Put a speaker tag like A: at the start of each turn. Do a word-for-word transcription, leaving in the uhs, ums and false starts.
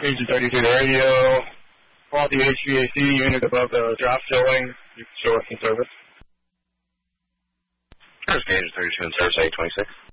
A: Agent thirty-two to radio. Faulty H V A C unit above the drop showing. You can show us in service.
B: There's Agent thirty-two in service, eight twenty-six.